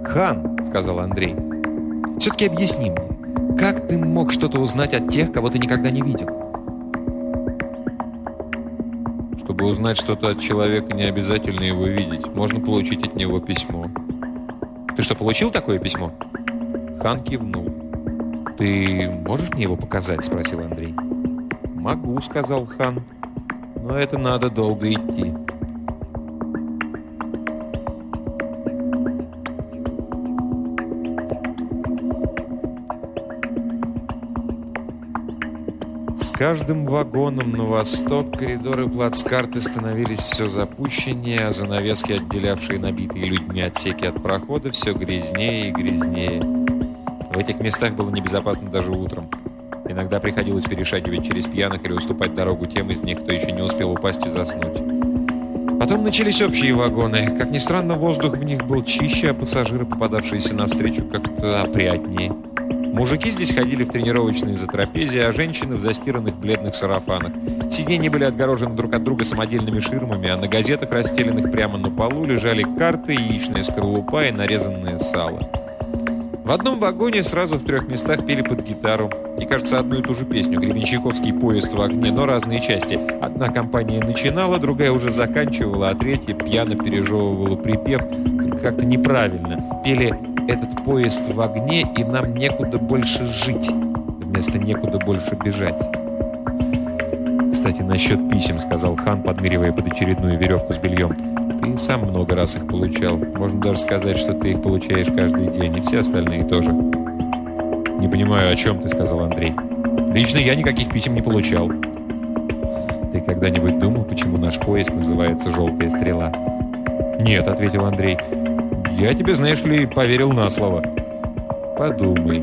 «Хан», — сказал Андрей, — «все-таки объясни мне, как ты мог что-то узнать от тех, кого ты никогда не видел?» Чтобы узнать что-то от человека, не обязательно его видеть. Можно получить от него письмо. «Ты что, получил такое письмо?» Хан кивнул. «Ты можешь мне его показать?» — спросил Андрей. «Могу», — сказал Хан. «Но это надо долго идти». С каждым вагоном на восток коридоры плацкарты становились все запущеннее, а занавески, отделявшие набитые людьми отсеки от прохода, все грязнее и грязнее. В этих местах было небезопасно даже утром. Иногда приходилось перешагивать через пьяных или уступать дорогу тем из них, кто еще не успел упасть и заснуть. Потом начались общие вагоны. Как ни странно, воздух в них был чище, а пассажиры, попадавшиеся навстречу, как-то опрятнее. Мужики здесь ходили в тренировочные затрапезии, а женщины в застиранных бледных сарафанах. Сиденья были отгорожены друг от друга самодельными ширмами, а на газетах, расстеленных прямо на полу, лежали карты, яичная скорлупа и нарезанное сало. В одном вагоне сразу в 3 местах пели под гитару. И, кажется, одну и ту же песню. Гребенщиковский поезд в огне, но разные части. Одна компания начинала, другая уже заканчивала, а третья пьяно пережевывала припев. Только как-то неправильно. Пели «Этот поезд в огне, и нам некуда больше жить». Вместо «некуда больше бежать». «Кстати, насчет писем», — сказал Хан, подныривая под очередную веревку с бельем. «Ты сам много раз их получал. Можно даже сказать, что ты их получаешь каждый день, и все остальные тоже». «Не понимаю, о чем ты», — сказал Андрей. «Лично я никаких писем не получал». «Ты когда-нибудь думал, почему наш поезд называется «Желтая стрела»?» «Нет», — ответил Андрей. «Я тебе, знаешь ли, поверил на слово». «Подумай».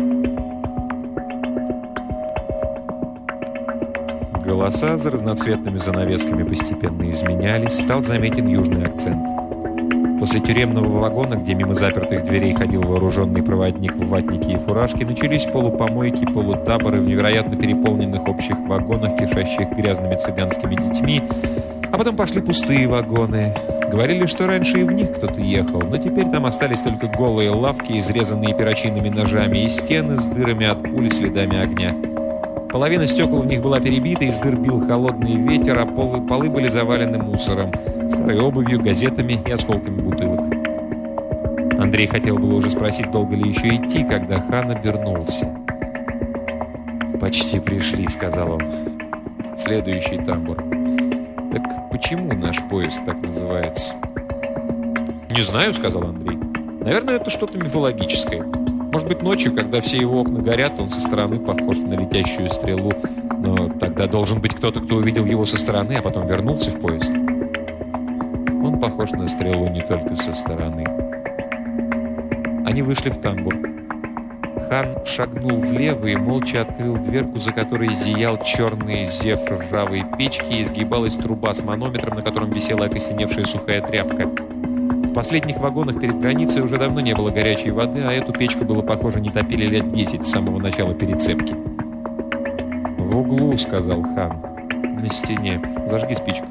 Голоса за разноцветными занавесками постепенно изменялись, стал заметен южный акцент. После тюремного вагона, где мимо запертых дверей ходил вооруженный проводник в ватнике и фуражке, начались полупомойки, полутаборы в невероятно переполненных общих вагонах, кишащих грязными цыганскими детьми, а потом пошли пустые вагоны. Говорили, что раньше и в них кто-то ехал, но теперь там остались только голые лавки, изрезанные перочинными ножами, и стены с дырами от пуль и следами огня. Половина стекол в них была перебита, из дыр бил холодный ветер, а полы были завалены мусором, старой обувью, газетами и осколками бутылок. Андрей хотел было уже спросить, долго ли еще идти, когда Хан обернулся. «Почти пришли», — сказал он. «Следующий тамбур». «Так почему наш поезд так называется?» «Не знаю», — сказал Андрей. «Наверное, это что-то мифологическое. Может быть, ночью, когда все его окна горят, он со стороны похож на летящую стрелу. Но тогда должен быть кто-то, кто увидел его со стороны, а потом вернулся в поезд. Он похож на стрелу не только со стороны». Они вышли в тамбур. Хан шагнул влево и молча открыл дверку, за которой зиял черный зев ржавой печки, и изгибалась труба с манометром, на котором висела окостеневшая сухая тряпка. В последних вагонах перед границей уже давно не было горячей воды, а эту печку было, похоже, не топили лет 10 с самого начала перецепки. «В углу», — сказал Хан, — «на стене. Зажги спичку».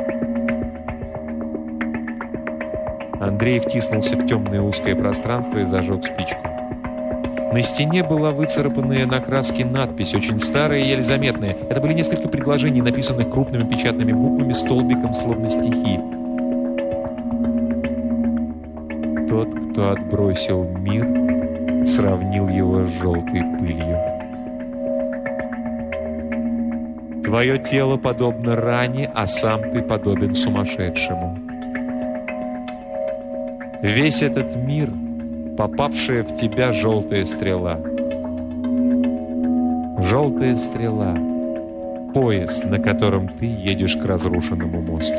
Андрей втиснулся в темное узкое пространство и зажег спичку. На стене была выцарапанная на краске надпись, очень старая и еле заметная. Это были несколько предложений, написанных крупными печатными буквами, столбиком, словно стихи. Тот, кто отбросил мир, сравнил его с желтой пылью. Твое тело подобно ране, а сам ты подобен сумасшедшему. Весь этот мир — попавшая в тебя желтая стрела. Желтая стрела — поезд, на котором ты едешь к разрушенному мосту.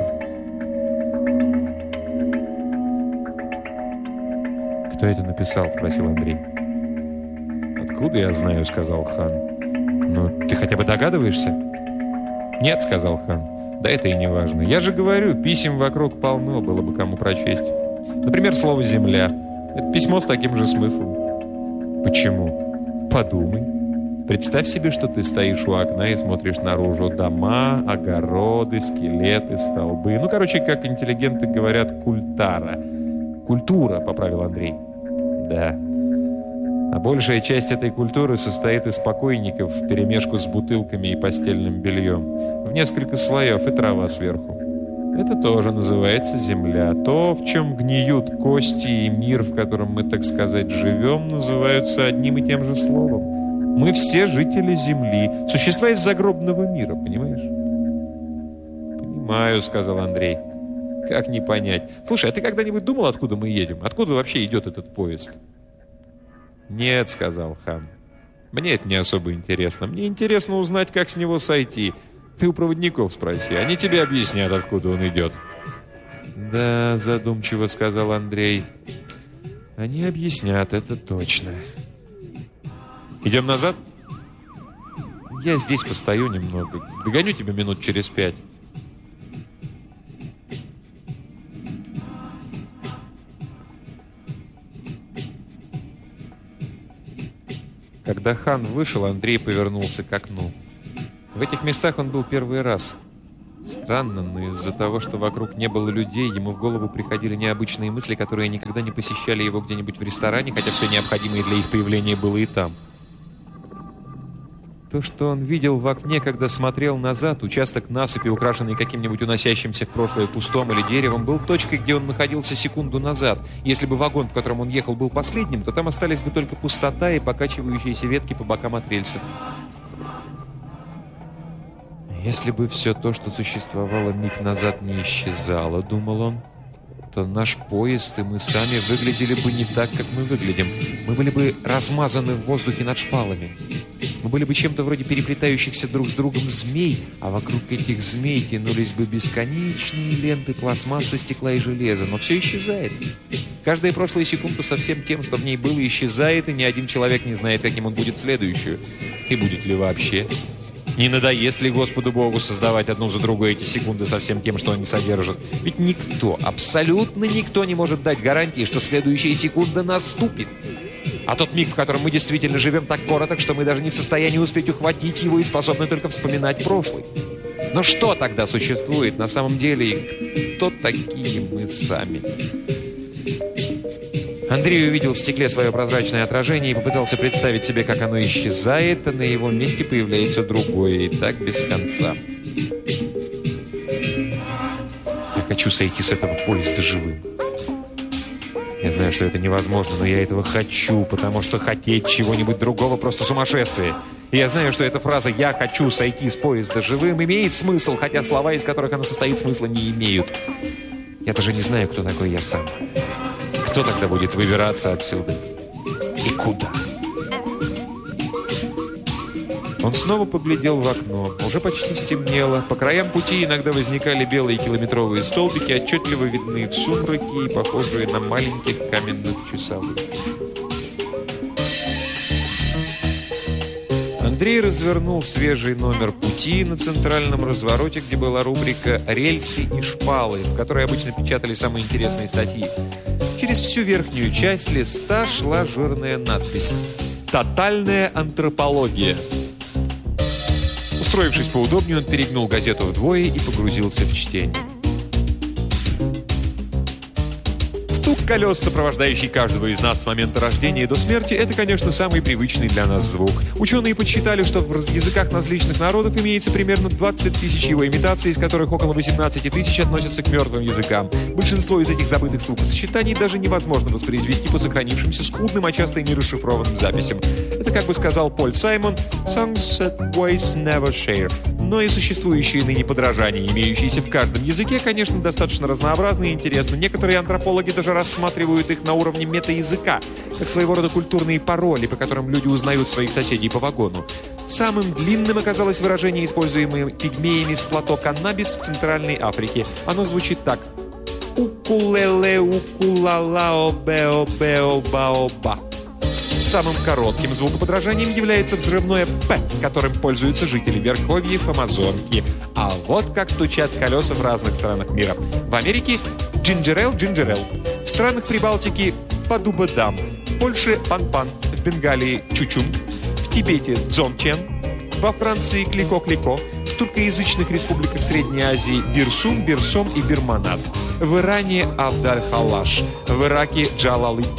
«Кто это написал?» — спросил Андрей. «Откуда я знаю?» — сказал Хан. «Ну, ты хотя бы догадываешься?» «Нет», — сказал Хан. «Да это и не важно. Я же говорю, писем вокруг полно, было бы кому прочесть. Например, слово «земля». Это письмо с таким же смыслом». «Почему?» «Подумай. Представь себе, что ты стоишь у окна и смотришь наружу. Дома, огороды, скелеты, столбы. Ну, короче, как интеллигенты говорят, культара». «Культура», — поправил Андрей. Да. А большая часть этой культуры состоит из покойников вперемешку с бутылками и постельным бельем. В несколько слоев и трава сверху. Это тоже называется земля. То, в чем гниют кости, и мир, в котором мы, так сказать, живем, называются одним и тем же словом. Мы все жители земли, существа из загробного мира, понимаешь? «Понимаю», — сказал Андрей. «Как не понять? Слушай, а ты когда-нибудь думал, откуда мы едем? Откуда вообще идет этот поезд?» «Нет», — сказал Хан. «Мне это не особо интересно. Мне интересно узнать, как с него сойти. Ты у проводников спроси, они тебе объяснят, откуда он идет». «Да», — задумчиво сказал Андрей. «Они объяснят, это точно». «Идем назад?» «Я здесь постою немного. Догоню тебя минут через 5». Когда Хан вышел, Андрей повернулся к окну. В этих местах он был первый раз. Странно, но из-за того, что вокруг не было людей, ему в голову приходили необычные мысли, которые никогда не посещали его где-нибудь в ресторане, хотя все необходимое для их появления было и там. То, что он видел в окне, когда смотрел назад, участок насыпи, украшенный каким-нибудь уносящимся в прошлое кустом или деревом, был точкой, где он находился секунду назад. Если бы вагон, в котором он ехал, был последним, то там остались бы только пустота и покачивающиеся ветки по бокам от рельсов. Если бы все то, что существовало миг назад, не исчезало, думал он, то наш поезд и мы сами выглядели бы не так, как мы выглядим. Мы были бы размазаны в воздухе над шпалами. Мы были бы чем-то вроде переплетающихся друг с другом змей, а вокруг этих змей тянулись бы бесконечные ленты пластмассы, стекла и железа. Но все исчезает. Каждая прошлая секунда со всем тем, что в ней было, исчезает, и ни один человек не знает, каким он будет в следующую. И будет ли вообще. Не надоест ли Господу Богу создавать одну за другой эти секунды со всем тем, что они содержат? Ведь никто, абсолютно никто не может дать гарантии, что следующая секунда наступит. А тот миг, в котором мы действительно живем, так короток, что мы даже не в состоянии успеть ухватить его и способны только вспоминать прошлый. Но что тогда существует на самом деле и кто такие мы сами? Андрей увидел в стекле свое прозрачное отражение и попытался представить себе, как оно исчезает, а на его месте появляется другое, и так без конца. Я хочу сойти с этого поезда живым. Я знаю, что это невозможно, но я этого хочу, потому что хотеть чего-нибудь другого просто сумасшествие. И я знаю, что эта фраза «я хочу сойти с поезда живым» имеет смысл, хотя слова, из которых она состоит, смысла не имеют. Я даже не знаю, кто такой я сам. Кто тогда будет выбираться отсюда? И куда? Он снова поглядел в окно. Уже почти стемнело. По краям пути иногда возникали белые километровые столбики, отчетливо видны в сумраке и похожие на маленьких каменных часовых. Андрей развернул свежий номер «Пути» на центральном развороте, где была рубрика «Рельсы и шпалы», в которой обычно печатали самые интересные статьи. Через всю верхнюю часть листа шла жирная надпись «Тотальная антропология». Устроившись поудобнее, он перегнул газету вдвое и погрузился в чтение. Стук колес, сопровождающий каждого из нас с момента рождения до смерти, это, конечно, самый привычный для нас звук. Ученые подсчитали, что в языках различных народов имеется примерно 20 тысяч его имитаций, из которых около 18 тысяч относятся к мертвым языкам. Большинство из этих забытых звукосочетаний даже невозможно воспроизвести по сохранившимся скудным, а часто и нерасшифрованным записям. Это, как бы сказал Поль Саймон, «Songs that voice never share». Но и существующие ныне подражания, имеющиеся в каждом языке, конечно, достаточно разнообразны и интересны. Некоторые антропологи даже рассматривают их на уровне метаязыка, как своего рода культурные пароли, по которым люди узнают своих соседей по вагону. Самым длинным оказалось выражение, используемое пигмеями с плато Каннабис в Центральной Африке. Оно звучит так: «Укулеле укулалао бео бео бао ба». Самым коротким звукоподражанием является взрывное «П», которым пользуются жители верховьев Амазонки. А вот как стучат колеса в разных странах мира. В Америке – «Джинджерел, джинджерел». В странах Прибалтики – «Падубадам». В Польше – «Пан-пан». В Бенгалии – «Чучунг». В Тибете – «Дзончен». Во Франции – «Клико-клико». В туркоязычных республиках Средней Азии – «Бирсум», «Бирсом» и «Бирманат». В Иране – «Авдаль-халаш». В Ираке – «Джалал-ити».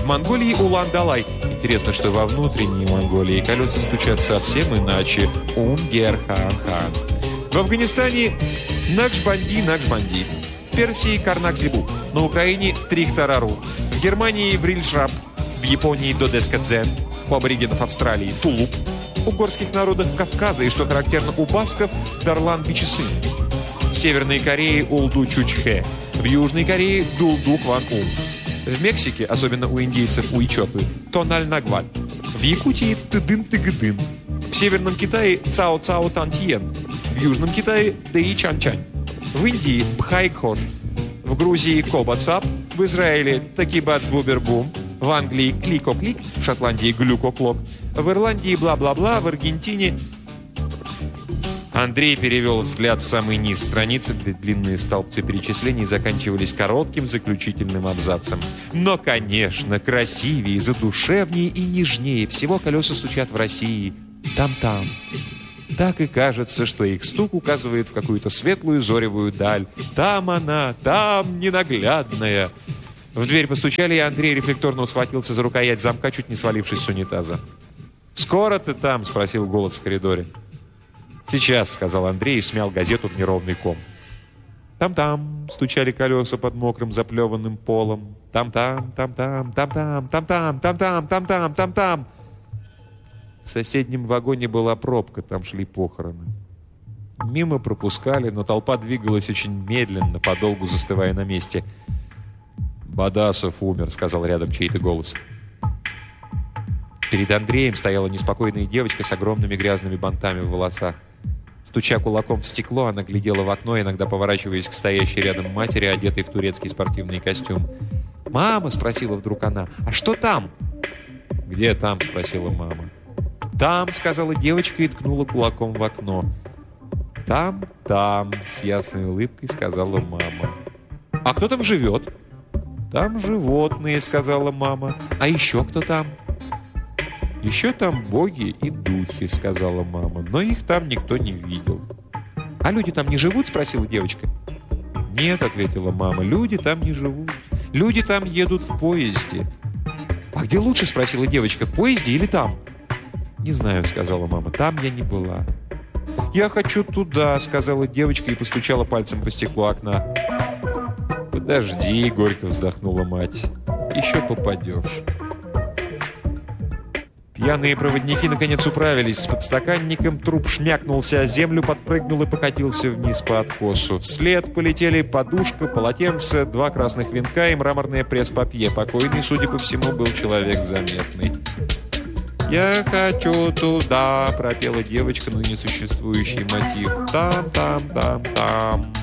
В Монголии Улан-Далай. Интересно, что во внутренней Монголии колеса стучат совсем иначе. Унгер-хан-хан. В Афганистане Накшбанди. В Персии Карнак-Зибу. На Украине Трихтарару. В Германии Брильшрап. В Японии Додескадзен. У аборигенов Австралии Тулуп. У горских народов Кавказа и, что характерно, у басков Дарлан-Бичисын. В Северной Корее Улду-Чучхе. В Южной Корее Дулду-Кван-Ум. В Мексике, особенно у индейцев Уичоты, Тональ-Нагваль. В Якутии Тыдын-Тыгыдын. В Северном Китае Цао-Цао-Тантьен. В Южном Китае Даи-Чан-Чань. В Индии Бхай-Кхот. В Грузии Кобацап. В Израиле Такибац-Бубер-Бум. В Англии Клико-Клик. В Шотландии Глюко-Клок. В Ирландии бла-бла-бла. В Аргентине... Андрей перевел взгляд в самый низ страницы, где длинные столбцы перечислений заканчивались коротким заключительным абзацем. Но, конечно, красивее, задушевнее и нежнее всего колеса стучат в России. Там-там. Так и кажется, что их стук указывает в какую-то светлую зоревую даль. Там она, там ненаглядная. В дверь постучали, и Андрей рефлекторно схватился за рукоять замка, чуть не свалившись с унитаза. «Скоро ты там?» — спросил голос в коридоре. «Сейчас», — сказал Андрей и смял газету в неровный ком. Там-там стучали колеса под мокрым заплеванным полом. Там-там, там-там, там-там, там-там, там-там, там-там, там-там. В соседнем вагоне была пробка, там шли похороны. Мимо пропускали, но толпа двигалась очень медленно, подолгу застывая на месте. «Бадасов умер», — сказал рядом чей-то голос. Перед Андреем стояла неспокойная девочка с огромными грязными бантами в волосах. Стуча кулаком в стекло, она глядела в окно, иногда поворачиваясь к стоящей рядом матери, одетой в турецкий спортивный костюм. «Мама!» — спросила вдруг она. «А что там?» «Где там?» — спросила мама. «Там!» — сказала девочка и ткнула кулаком в окно. «Там, там!» — с ясной улыбкой сказала мама. «А кто там живет?» «Там животные!» — сказала мама. «А еще кто там?» «Еще там боги и духи», — сказала мама, «но их там никто не видел». «А люди там не живут?» — спросила девочка. «Нет», — ответила мама, — «люди там не живут. Люди там едут в поезде». «А где лучше?» — спросила девочка, — «в поезде или там?» «Не знаю», — сказала мама, — «там я не была». «Я хочу туда», — сказала девочка и постучала пальцем по стеклу окна. «Подожди», — горько вздохнула мать, — «еще попадешь». Пьяные проводники наконец управились с подстаканником, труп шмякнулся о землю, подпрыгнул и покатился вниз по откосу. Вслед полетели подушка, полотенце, 2 красных венка и мраморное пресс-папье. Покойный, судя по всему, был человек заметный. «Я хочу туда», — пропела девочка на несуществующий мотив. «Там, там, там, там».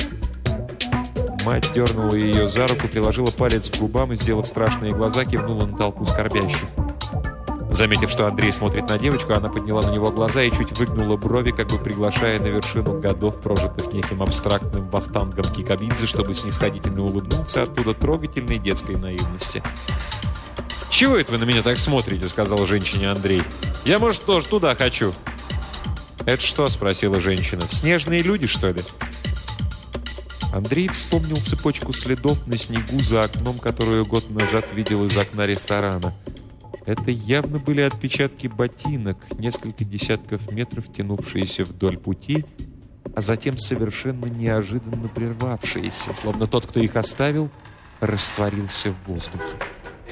Мать дернула ее за руку, приложила палец к губам и, сделав страшные глаза, кивнула на толпу скорбящих. Заметив, что Андрей смотрит на девочку, она подняла на него глаза и чуть выгнула брови, как бы приглашая на вершину годов, прожитых неким абстрактным вахтангом Кикабидзе, чтобы снисходительно улыбнуться оттуда трогательной детской наивности. «Чего это вы на меня так смотрите?» — сказал женщине Андрей. «Я, может, тоже туда хочу». «Это что?» — спросила женщина. «Снежные люди, что ли?» Андрей вспомнил цепочку следов на снегу за окном, которую год назад видел из окна ресторана. Это явно были отпечатки ботинок, несколько десятков метров, тянувшиеся вдоль пути, а затем совершенно неожиданно прервавшиеся, словно тот, кто их оставил, растворился в воздухе.